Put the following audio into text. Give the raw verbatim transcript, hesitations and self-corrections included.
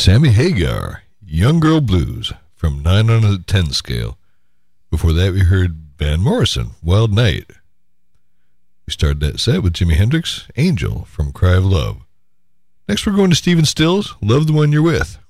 Sammy Hagar, Young Girl Blues, from nine on a ten scale. Before that, we heard Van Morrison, Wild Night. We started that set with Jimi Hendrix, Angel, from Cry of Love. Next, we're going to Stephen Stills, Love the One You're With.